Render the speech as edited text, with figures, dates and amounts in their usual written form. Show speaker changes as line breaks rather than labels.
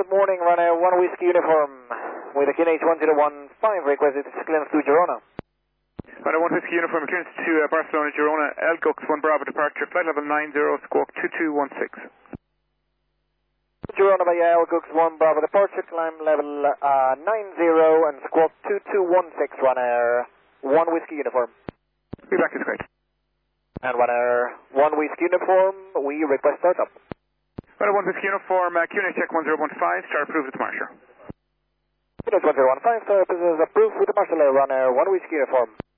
good morning, runner 1 Whiskey Uniform with a QNH 1015 requested clearance to Girona.
Runner 1 Whiskey Uniform, clearance to Barcelona, Girona, Elgux 1 Bravo departure, flight level 90, squawk 2216.
Girona by Elgux 1 Bravo departure, climb level 90 and squawk 2216, runner 1 Whiskey Uniform.
Feedback is great.
And runner 1 Whiskey Uniform, we request startup.
Runner 1 Whiskey Uniform, QNH check 1015, start approved with the Marshal.
QNH 1015, start approved with the Marshal, runner 1 Whiskey Uniform.